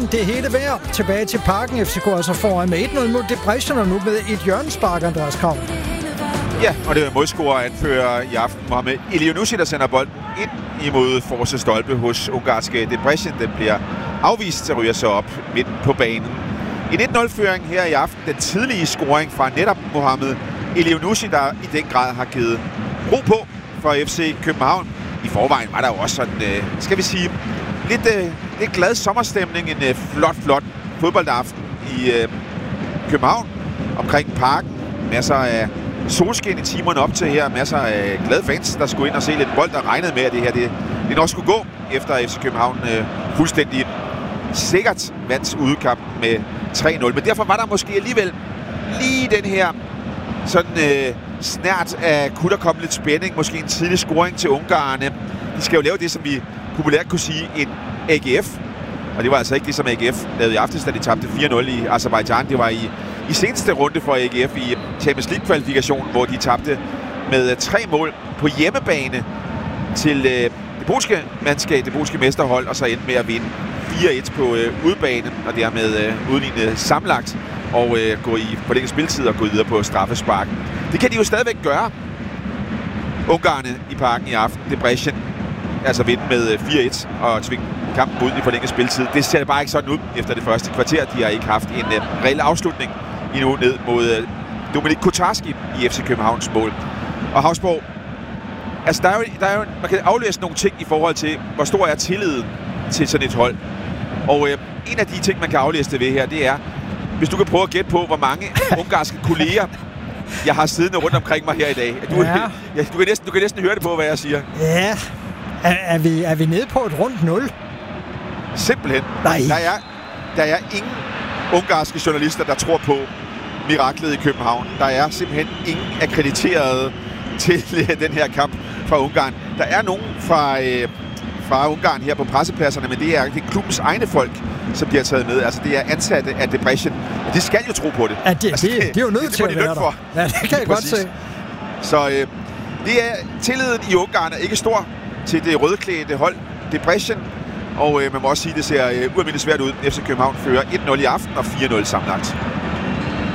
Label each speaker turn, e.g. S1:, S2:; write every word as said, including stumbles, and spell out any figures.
S1: København, det er hele værd. Tilbage til Parken. F C K altså foran med et nul mod Debrecen, og nu med et hjørnespark, Andreas Krav.
S2: Ja, og det er målscorer anfører i aften, Mohamed Elyounoussi, der sender bolden ind imod forreste stolpe hos ungarske Debrecen. Den bliver afvist, så ryger så op midt på banen. En et nul-føring her i aften. Den tidlige scoring fra netop Mohamed Elyounoussi, der i den grad har givet ro på for F C København. I forvejen var der jo også sådan, øh, skal vi sige, lidt, øh, lidt glad sommerstemning. En øh, flot, flot fodboldaften i øh, København omkring Parken. Masser af solskin i timerne op til her. Masser af glade fans, der skulle ind og se lidt bold, der regnede med, at det her det, det nok skulle gå, efter F C København øh, fuldstændig sikkert vandt udkampen med tre nul. Men derfor var der måske alligevel lige den her sådan øh, snært af, kunne der komme lidt spænding, måske en tidlig scoring til ungarerne. De skal jo lave det, som vi populært kunne sige, en A G F. Og det var altså ikke det, som A G F lavede i aftes, da de tabte fire nul i Aserbajdsjan. Det var i, i seneste runde for A G F i Champions League-kvalifikationen, hvor de tabte med tre mål på hjemmebane til øh, det polske mandskab, det polske mesterhold, og så endte med at vinde fire et på øh, udebane, og dermed øh, udlignet sammenlagt og øh, gå i forlænget spiltid og gå videre på straffespark. Det kan de jo stadigvæk gøre. Ungarerne i Parken i aften, Debrecen, altså vinde med fire et og tvinge kampen ud i forlænget spiltid. Det ser bare ikke sådan ud efter det første kvarter. De har ikke haft en uh, reel afslutning endnu ned mod uh, Dominik Kotarski i F C Københavns mål. Og Havsborg, altså der er, jo, der er jo, man kan aflæse nogle ting i forhold til, hvor stor er tilliden til sådan et hold. Og uh, en af de ting, man kan aflæse det ved her, det er, hvis du kan prøve at gætte på, hvor mange ungarske kolleger jeg har siddende rundt omkring mig her i dag. Du,
S1: ja.
S2: Ja, du, kan næsten, du kan næsten høre det på, hvad jeg siger.
S1: Ja, er, er, vi, er vi nede på et rundt nul?
S2: Simpelthen.
S1: Nej.
S2: Der er, der er ingen ungarske journalister, der tror på miraklet i København. Der er simpelthen ingen akkrediterede til den her kamp fra Ungarn. Der er nogen fra, øh, fra Ungarn her på pressepladserne, men det er, det er klubbens egne folk, som de har taget med. Altså, det er ansatte af Debrecen. Og de skal jo tro på det.
S1: Ja, det, altså, det, det, det er jo nødt til at være der. Ja, det kan jeg
S2: Præcis.
S1: godt se.
S2: Så øh, det er, tilliden i Ungarn er ikke stor til det rødklædte hold Debrecen. Og øh, man må også sige, at det ser øh, ualmindeligt svært ud. F C København fører et nul i aften og fire nul sammenlagt.